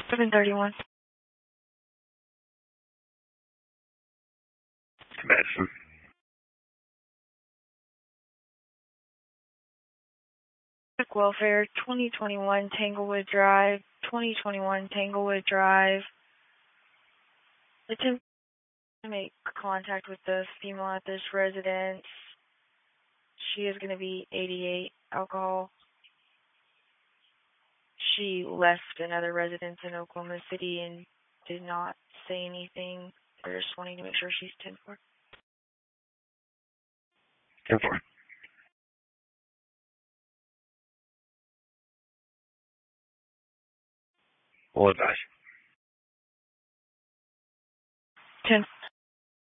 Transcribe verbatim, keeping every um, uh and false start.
seven thirty-one. Madison. Welfare, twenty twenty-one Tanglewood Drive, twenty twenty-one Tanglewood Drive. Attempt to make contact with the female at this residence. She is going to be eighty-eight, alcohol. She left another residence in Oklahoma City and did not say anything. We're just wanting to make sure she's ten four. ten four. We'll advise. ten